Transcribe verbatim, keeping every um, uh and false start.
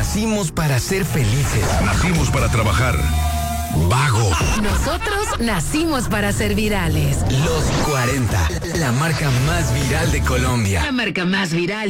Nacimos para ser felices. Nacimos para trabajar. Vagos. Nosotros nacimos para ser virales. Los cuarenta, la marca más viral de Colombia. La marca más viral.